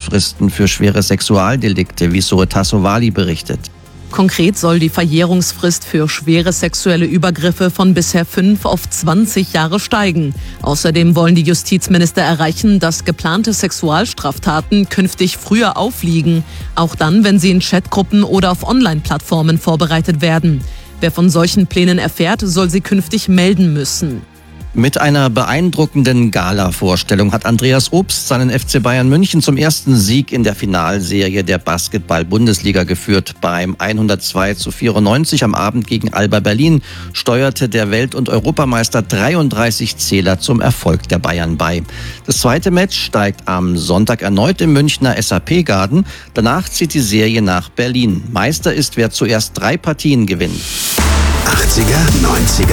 Verjährungsfristen für schwere Sexualdelikte, wie Zoe Tassovali berichtet. Konkret soll die Verjährungsfrist für schwere sexuelle Übergriffe von bisher 5 auf 20 Jahre steigen. Außerdem wollen die Justizminister erreichen, dass geplante Sexualstraftaten künftig früher aufliegen, auch dann, wenn sie in Chatgruppen oder auf Online-Plattformen vorbereitet werden. Wer von solchen Plänen erfährt, soll sie künftig melden müssen. Mit einer beeindruckenden Gala-Vorstellung hat Andreas Obst seinen FC Bayern München zum ersten Sieg in der Finalserie der Basketball-Bundesliga geführt. Beim 102:94 am Abend gegen Alba Berlin steuerte der Welt- und Europameister 33 Zähler zum Erfolg der Bayern bei. Das zweite Match steigt am Sonntag erneut im Münchner SAP-Garden. Danach zieht die Serie nach Berlin. Meister ist, wer zuerst 3 Partien gewinnt. 80er, 90er